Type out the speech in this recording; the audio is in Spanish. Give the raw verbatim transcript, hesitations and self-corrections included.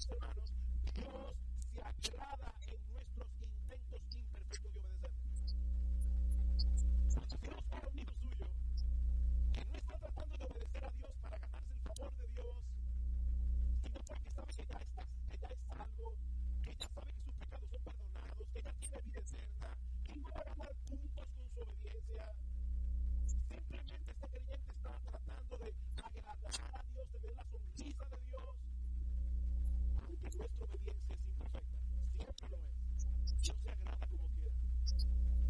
hermanos, Dios se agrada en nuestros intentos imperfectos de obedecerle. Cuando Dios para un hijo suyo, que no está tratando de obedecer a Dios para ganarse el favor de Dios, sino porque sabe que ya está, que ya es salvo, que ya sabe que sus pecados son perdonados, que ya tiene vida eterna, que no va a ganar puntos con su obediencia. Simplemente este creyente está tratando de agradar a Dios, de ver la sonrisa de Dios, aunque nuestra obediencia es imperfecta, siempre lo es. Dios se agrada como quiera.